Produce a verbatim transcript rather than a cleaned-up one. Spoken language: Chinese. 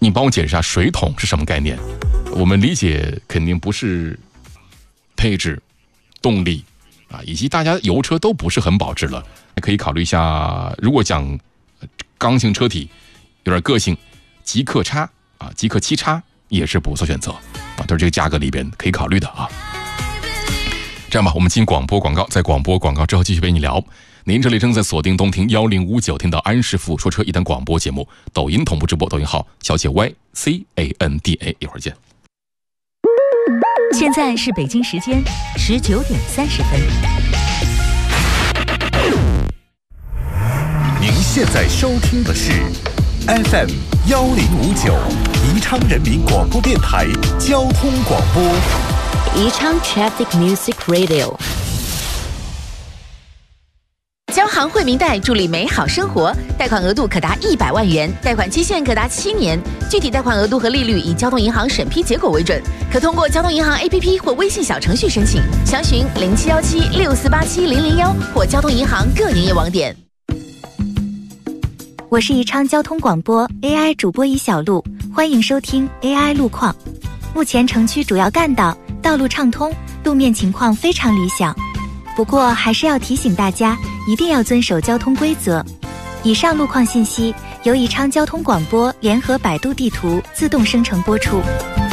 你帮我解释一下水桶是什么概念？我们理解肯定不是配置、动力啊，以及大家油车都不是很保值了，可以考虑一下。如果讲刚性车体有点个性，极氪叉啊，极氪七叉也是不错选择啊，都是这个价格里边可以考虑的啊。这样吧，我们进广播广告，在广播广告之后继续陪你聊。您这里正在锁定东听一零五九，听到安师傅说车一档广播节目，抖音同步直播，抖音号小写 Y C A N D A， 一会儿见。 现在是北京时间十九点三十分。 您现在收听的是 F M 幺零五九宜昌人民广播电台交通广播， 宜昌 Traffic Music Radio。 交行惠民贷助力美好生活，贷款额度可达一百万元，贷款期限可达七年，具体贷款额度和利率以交通银行审批结果为准，可通过交通银行 A P P 或微信小程序申请，详询零七幺七六四八七零零幺或交通银行各营业网点。 我是宜昌交通广播 A I 主播尹小璐，欢迎收听 A I 路况。目前城区主要干道道路畅通，路面情况非常理想。不过还是要提醒大家，一定要遵守交通规则。以上路况信息由宜昌交通广播联合百度地图自动生成播出。